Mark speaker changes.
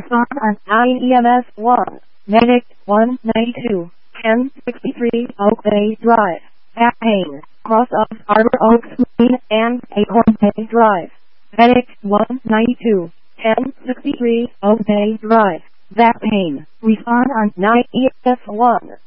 Speaker 1: Respond on IEMS 1. Medic 192. 1063 Oak Bay Drive. Back pain. Cross of Arbor Oaks Green and Acorn Bay Drive. Medic 192. 1063 Oak Bay Drive. Back pain. Respond on 9ES 1.